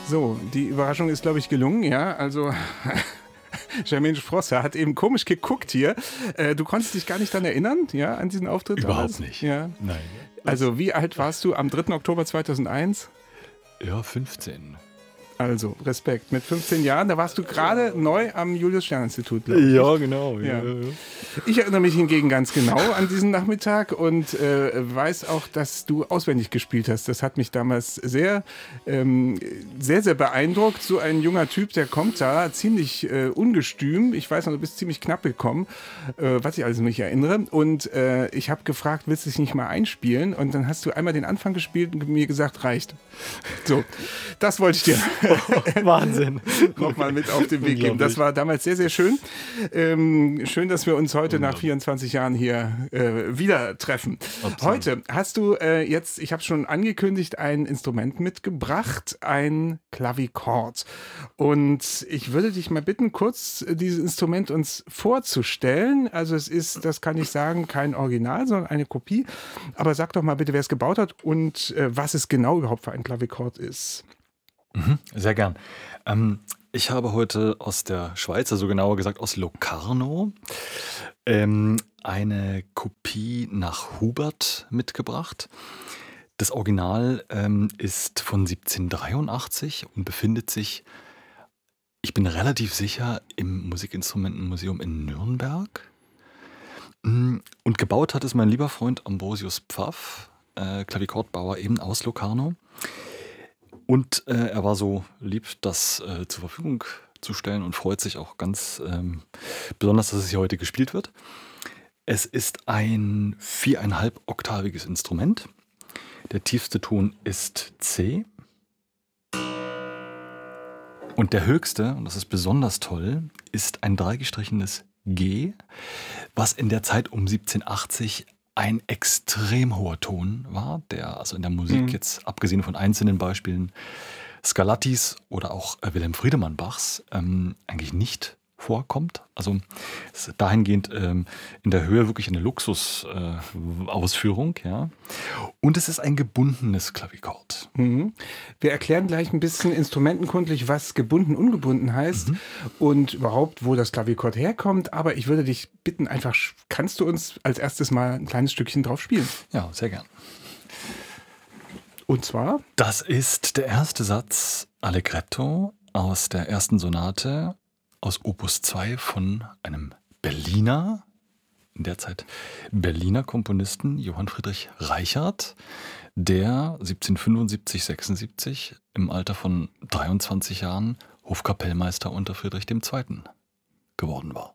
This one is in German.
So, die Überraschung ist, glaube ich, gelungen, ja. Also, Jermaine Sprosser hat eben komisch geguckt hier. Du konntest dich gar nicht daran erinnern, ja, an diesen Auftritt? Überhaupt damals? nicht. Ja. Nein. Also, wie alt warst du am 3. Oktober 2001? Ja, 15. Also, Respekt. Mit 15 Jahren, da warst du gerade neu am Julius-Stern-Institut, glaube ich. Ja, genau. Ja. Ich erinnere mich hingegen ganz genau an diesen Nachmittag und weiß auch, dass du auswendig gespielt hast. Das hat mich damals sehr, sehr beeindruckt. So ein junger Typ, der kommt da ziemlich ungestüm. Ich weiß noch, du bist ziemlich knapp gekommen, was ich alles mich erinnere. Und ich habe gefragt, willst du dich nicht mal einspielen? Und dann hast du einmal den Anfang gespielt und mir gesagt, reicht. So, das wollte ich dir Wahnsinn. nochmal mit auf den Weg geben. Das war damals sehr, sehr schön. Schön, dass wir uns heute nach 24 Jahren hier wieder treffen. Absolut. Heute hast du jetzt, ich habe schon angekündigt, ein Instrument mitgebracht, ein Klavichord. Und ich würde dich mal bitten, kurz dieses Instrument uns vorzustellen. Also es ist, das kann ich sagen, kein Original, sondern eine Kopie. Aber sag doch mal bitte, wer es gebaut hat und was es genau überhaupt für ein Klavichord ist. Sehr gern. Ich habe heute aus der Schweiz, also genauer gesagt aus Locarno, eine Kopie nach Hubert mitgebracht. Das Original ist von 1783 und befindet sich, ich bin relativ sicher, im Musikinstrumentenmuseum in Nürnberg. Und gebaut hat es mein lieber Freund Ambrosius Pfaff, Klavichordbauer eben aus Locarno. Und er war so lieb, das zur Verfügung zu stellen und freut sich auch ganz besonders, dass es hier heute gespielt wird. Es ist ein 4,5-oktaviges Instrument. Der tiefste Ton ist C. Und der höchste, und das ist besonders toll, ist ein dreigestrichenes G, was in der Zeit um 1780 ein extrem hoher Ton war, der also in der Musik jetzt, abgesehen von einzelnen Beispielen Scarlattis oder auch Wilhelm Friedemann Bachs, eigentlich nicht vorkommt. Also es ist dahingehend in der Höhe wirklich eine Luxusausführung. Ja. Und es ist ein gebundenes Klavichord. Wir erklären gleich ein bisschen instrumentenkundlich, was gebunden, ungebunden heißt und überhaupt, wo das Klavichord herkommt. Aber ich würde dich bitten, einfach, kannst du uns als erstes mal ein kleines Stückchen drauf spielen? Ja, sehr gern. Und zwar? Das ist der erste Satz Allegretto aus der ersten Sonate aus Opus 2 von einem Berliner, in der Zeit Berliner Komponisten, Johann Friedrich Reichard, der 1775/76 im Alter von 23 Jahren Hofkapellmeister unter Friedrich II. Geworden war.